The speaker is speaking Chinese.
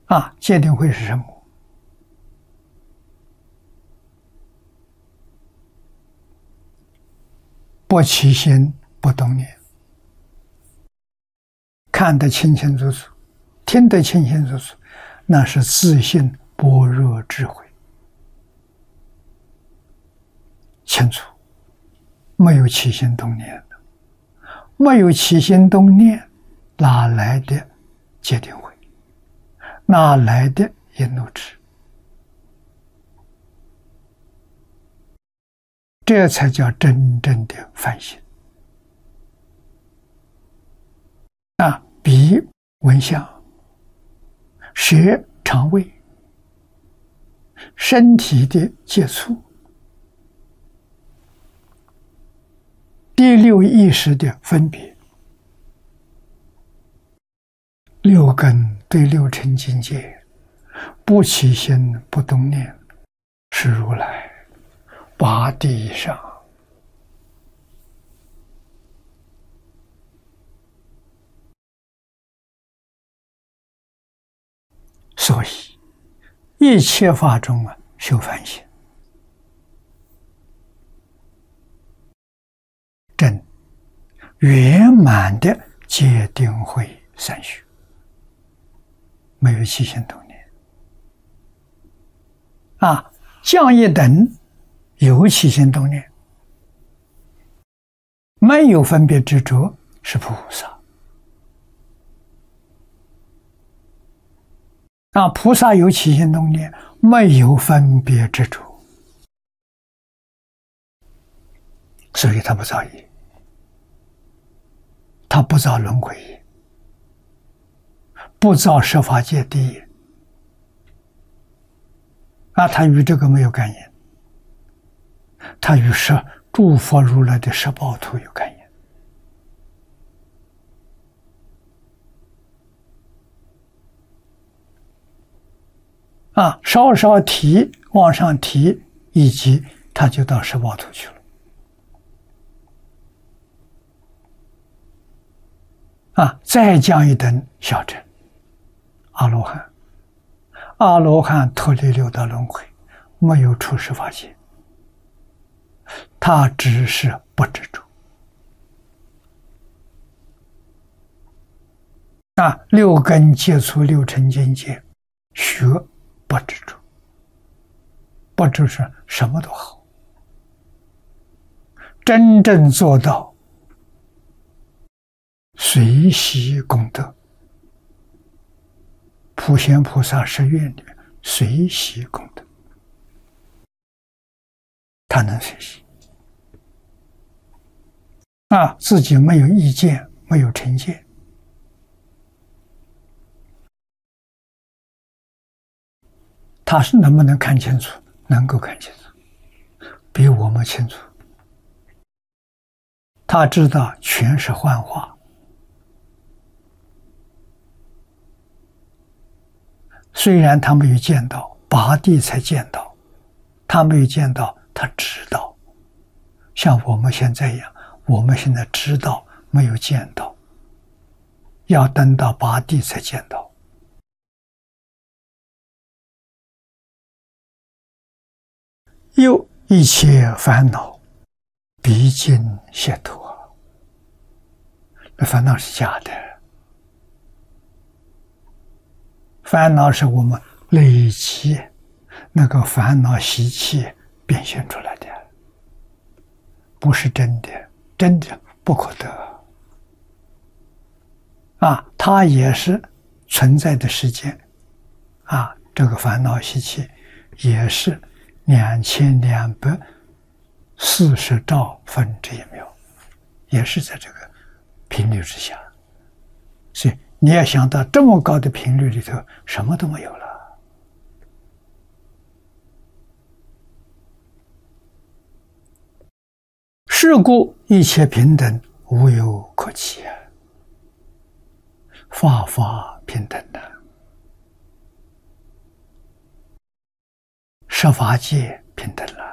戒定慧是什么？不起心，不动念，看得清清楚楚，听得清清楚楚，那是自信般若智慧，清楚，没有起心动念的，没有起心动念，哪来的戒定慧？哪来的一怒智？这才叫真正的反省。鼻闻香，舌尝味，身体的接触，第六意识的分别，六根对六尘境界，不起心不动念，是如来八地以上。所以一切法中修反省，真圆满的戒定慧三学，没有起心动念。降一等有起心动念，没有分别执着，是菩萨。菩萨有起心动念，没有分别执着，所以他不造业，他不造轮回业，不造十法界地业。他与这个没有感应，他与诸佛如来的十报图有感应。稍稍提往上提一级，他就到十报图去了。再降一等小乘阿罗汉，阿罗汉脱离六道轮回，没有出十法界，他只是不执着。六根接触六尘境界，学不执着，不执着什么都好，真正做到随喜功德。普贤菩萨十愿里面随喜功德，他能随喜自己没有意见，没有成见，他是能不能看清楚？能够看清楚，比我们清楚。他知道全是幻化，虽然他没有见到，八地才见到，他没有见到，他知道。像我们现在一样，我们现在知道，没有见到，要等到八地才见到。又一切烦恼毕竟解脱，那烦恼是假的，烦恼是我们累积那个烦恼习气变现出来的，不是真的，真的不可得它也是存在的时间这个烦恼习气也是2240兆分之1秒，也是在这个频率之下。所以你要想到这么高的频率里头，什么都没有了。是故一切平等，无有可欺法法平等的，十法界平等了。